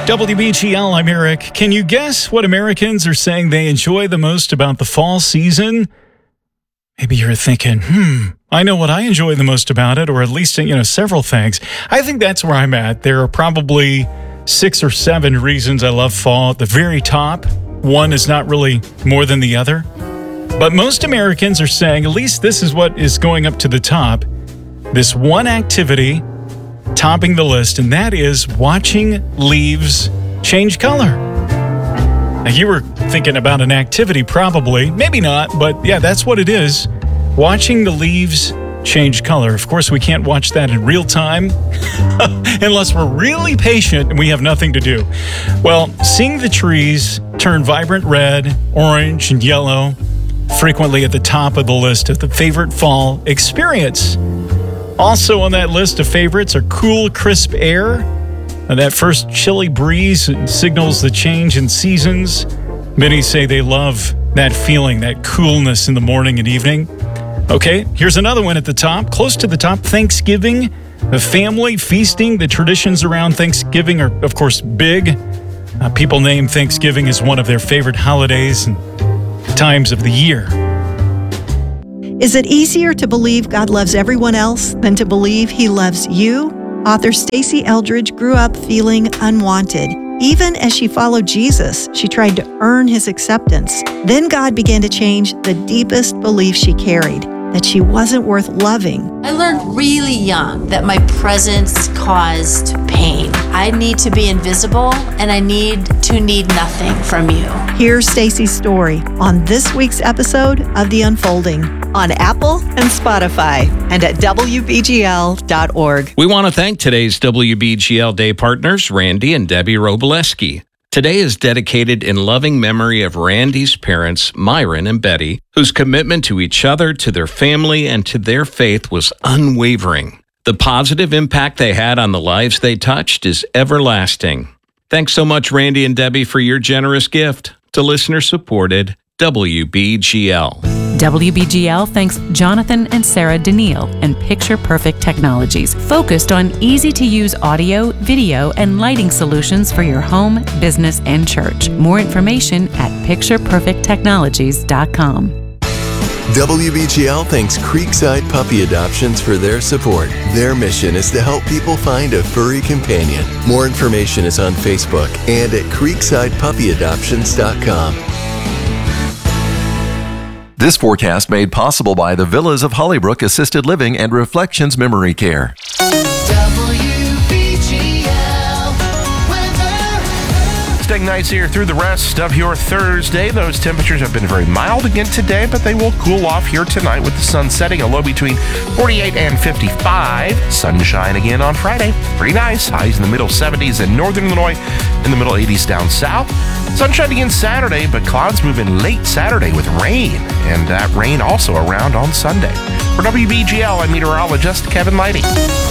WBGL, I'm Eric. Can you guess what Americans are saying they enjoy the most about the fall season? Maybe you're thinking, I know what I enjoy the most about it, or at least, several things. I think that's where I'm at. There are probably 6 or 7 reasons I love fall. At the very top, one is not really more than the other. But most Americans are saying, at least this is what is going up to the top, this one activity topping the list, and that is watching leaves change color. Now, you were thinking about an activity, probably. Maybe not, but yeah, that's what it is. Watching the leaves change color. Of course, we can't watch that in real time unless we're really patient and we have nothing to do. Well, seeing the trees turn vibrant red, orange, and yellow, frequently at the top of the list of the favorite fall experience. Also on that list of favorites are cool, crisp air. And that first chilly breeze signals the change in seasons. Many say they love that feeling, that coolness in the morning and evening. Okay, here's another one at the top. Close to the top, Thanksgiving. The family feasting. The traditions around Thanksgiving are, of course, big. People name Thanksgiving as one of their favorite holidays and times of the year. Is it easier to believe God loves everyone else than to believe He loves you? Author Stacey Eldridge grew up feeling unwanted. Even as she followed Jesus, she tried to earn His acceptance. Then God began to change the deepest belief she carried, that she wasn't worth loving. I learned really young that my presence caused pain. I need to be invisible, and I need to need nothing from you. Here's Stacey's story on this week's episode of The Unfolding on Apple and Spotify and at WBGL.org. We want to thank today's WBGL Day partners, Randy and Debbie Roboleski. Today is dedicated in loving memory of Randy's parents, Myron and Betty, whose commitment to each other, to their family, and to their faith was unwavering. The positive impact they had on the lives they touched is everlasting. Thanks so much, Randy and Debbie, for your generous gift to listener-supported WBGL. WBGL thanks Jonathan and Sarah Daniil and Picture Perfect Technologies, focused on easy-to-use audio, video, and lighting solutions for your home, business, and church. More information at pictureperfecttechnologies.com. WBGL thanks Creekside Puppy Adoptions for their support. Their mission is to help people find a furry companion. More information is on Facebook and at creeksidepuppyadoptions.com. This forecast made possible by the Villas of Hollybrook Assisted Living and Reflections Memory Care. Staying nice here through the rest of your Thursday. Those temperatures have been very mild again today, but they will cool off here tonight with the sun setting. A low between 48 and 55. Sunshine again on Friday. Pretty nice. Highs in the middle 70s in northern Illinois, in the middle 80s down south. Sunshine again Saturday, but clouds move in late Saturday with rain, and that rain also around on Sunday. For WBGL, I'm meteorologist Kevin Leidy.